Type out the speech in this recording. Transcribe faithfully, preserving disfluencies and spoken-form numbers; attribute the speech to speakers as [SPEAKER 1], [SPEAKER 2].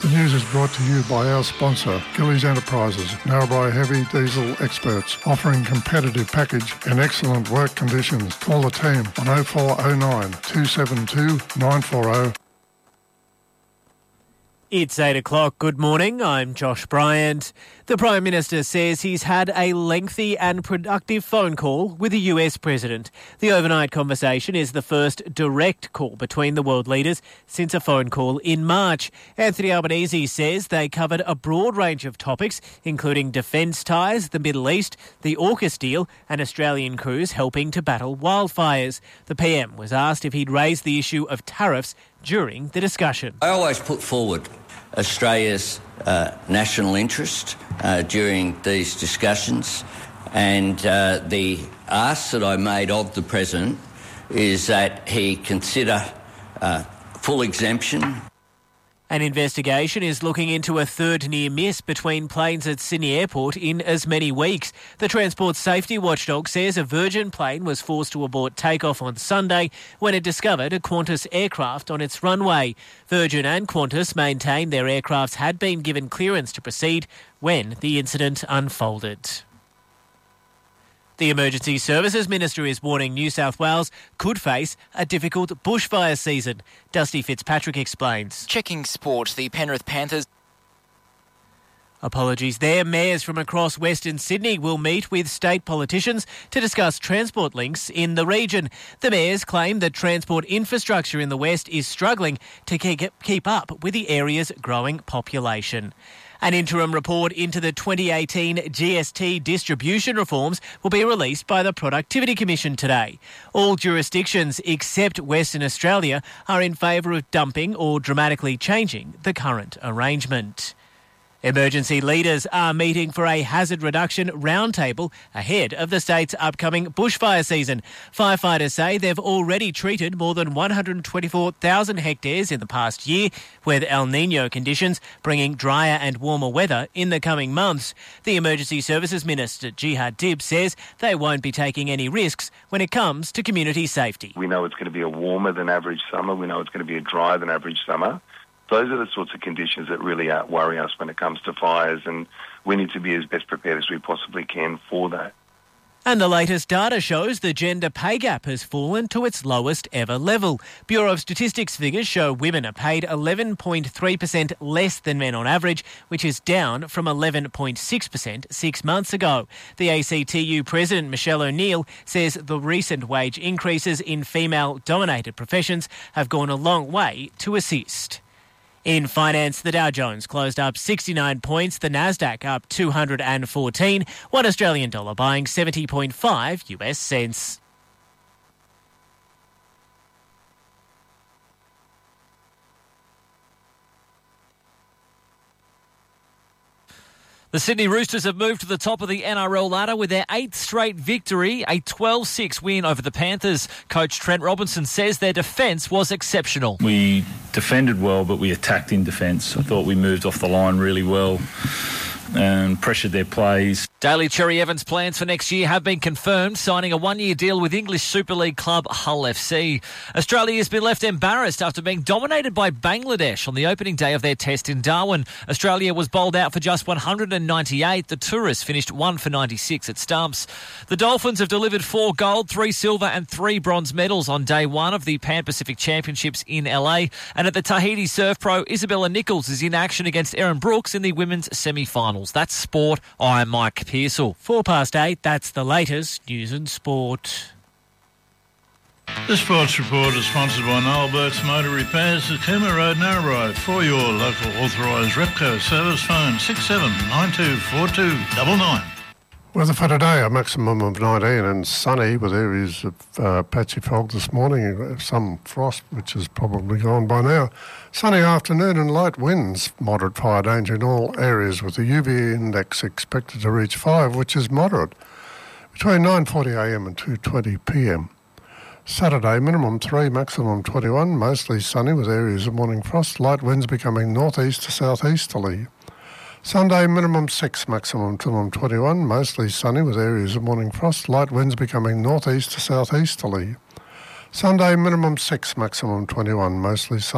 [SPEAKER 1] The news is brought to you by our sponsor, Gillies Enterprises, Narrabri heavy diesel experts, offering competitive package and excellent work conditions. Call the team on oh four oh nine, two seven two, nine four oh.
[SPEAKER 2] It's eight o'clock. Good morning. I'm Josh Bryant. The Prime Minister says he's had a lengthy and productive phone call with the U S President. The overnight conversation is the first direct call between the world leaders since a phone call in March. Anthony Albanese says they covered a broad range of topics, including defence ties, the Middle East, the AUKUS deal, and Australian crews helping to battle wildfires. The P M was asked if he'd raised the issue of tariffs during the discussion.
[SPEAKER 3] I always put forward Australia's uh, national interest uh, during these discussions, and uh, the ask that I made of the President is that he consider uh, full exemption.
[SPEAKER 2] An investigation is looking into a third near miss between planes at Sydney Airport in as many weeks. The Transport Safety Watchdog says a Virgin plane was forced to abort takeoff on Sunday when it discovered a Qantas aircraft on its runway. Virgin and Qantas maintained their aircrafts had been given clearance to proceed when the incident unfolded. The Emergency Services Minister is warning New South Wales could face a difficult bushfire season. Dusty Fitzpatrick explains.
[SPEAKER 4] Checking sport, the Penrith Panthers.
[SPEAKER 2] Apologies there. Mayors from across Western Sydney will meet with state politicians to discuss transport links in the region. The mayors claim that transport infrastructure in the West is struggling to keep up with the area's growing population. An interim report into the twenty eighteen G S T distribution reforms will be released by the Productivity Commission today. All jurisdictions except Western Australia are in favour of dumping or dramatically changing the current arrangement. Emergency leaders are meeting for a hazard reduction roundtable ahead of the state's upcoming bushfire season. Firefighters say they've already treated more than one hundred twenty-four thousand hectares in the past year, with El Niño conditions bringing drier and warmer weather in the coming months. The Emergency Services Minister, Jihad Dib, says they won't be taking any risks when it comes to community safety.
[SPEAKER 5] We know it's going to be a warmer than average summer. We know it's going to be a drier than average summer. Those are the sorts of conditions that really worry us when it comes to fires, and we need to be as best prepared as we possibly can for that.
[SPEAKER 2] And the latest data shows the gender pay gap has fallen to its lowest ever level. Bureau of Statistics figures show women are paid eleven point three percent less than men on average, which is down from eleven point six percent six months ago. The A C T U President Michelle O'Neill says the recent wage increases in female-dominated professions have gone a long way to assist. In finance, the Dow Jones closed up sixty-nine points, the Nasdaq up two hundred fourteen, one Australian dollar buying seventy point five U S cents.
[SPEAKER 6] The Sydney Roosters have moved to the top of the N R L ladder with their eighth straight victory, a twelve six win over the Panthers. Coach Trent Robinson says their defence was exceptional.
[SPEAKER 7] We defended well, but we attacked in defence. I thought we moved off the line really well and pressured their plays.
[SPEAKER 6] Daly Cherry Evans' plans for next year have been confirmed, signing a one-year deal with English Super League club Hull F C. Australia has been left embarrassed after being dominated by Bangladesh on the opening day of their test in Darwin. Australia was bowled out for just one hundred ninety-eight. The tourists finished one for ninety-six at stumps. The Dolphins have delivered four gold, three silver and three bronze medals on day one of the Pan-Pacific Championships in L A. And at the Tahiti Surf Pro, Isabella Nichols is in action against Erin Brooks in the women's semi-finals. That's sport. I'm Mike Pearsall.
[SPEAKER 2] Four past eight, that's the latest news and sport.
[SPEAKER 8] The Sports Report is sponsored by Noel Burt's Motor Repairs at Cooma Road, Narrabri. For your local authorised Repco service, phone six seven nine two four two nine nine.
[SPEAKER 1] Weather for today, a maximum of nineteen and sunny with areas of uh, patchy fog this morning, some frost, which is probably gone by now. Sunny afternoon and light winds, moderate fire danger in all areas with the U V index expected to reach five, which is moderate, between nine forty a m and two twenty p m. Saturday, minimum three, maximum twenty-one, mostly sunny with areas of morning frost, light winds becoming northeast to southeasterly. Sunday, minimum six, maximum twenty-one, mostly sunny with areas of morning frost, light winds becoming northeast to southeasterly. Sunday, minimum six, maximum twenty-one, mostly sunny.